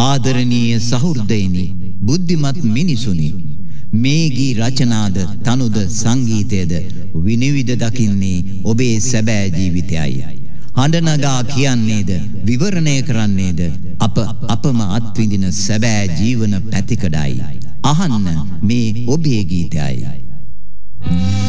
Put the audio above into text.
ආදරණීය සහෘදයිනි, බුද්ධිමත් මිනිසුනි, මේ ගී රචනාද තනුද සංගීතයද විනිවිද දකින්නේ ඔබේ සැබෑ ජීවිතයයි. හඬ නගා කියන්නේද විවරණය කරන්නේද අපම අත්විඳින සැබෑ ජීවන පැතිකඩයි. අහන්න මේ ඔබේ ගීතයයි.